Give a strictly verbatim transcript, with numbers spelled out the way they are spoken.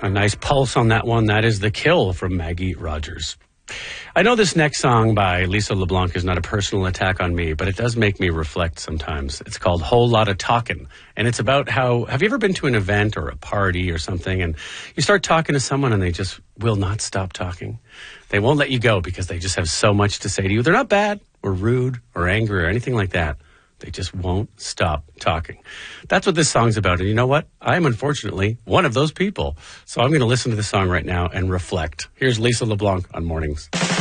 A nice pulse on that one. That is The Kill from Maggie Rogers. I know this next song by Lisa LeBlanc is not a personal attack on me, but it does make me reflect sometimes. It's called Whole Lotta Talkin', and it's about how, have you ever been to an event or a party or something, and you start talking to someone and they just will not stop talking? They won't let you go because they just have so much to say to you. They're not bad or rude or angry or anything like that. They just won't stop talking. That's what this song's about. And you know what? I am unfortunately one of those people. So I'm going to listen to the song right now and reflect. Here's Lisa LeBlanc on Mornings.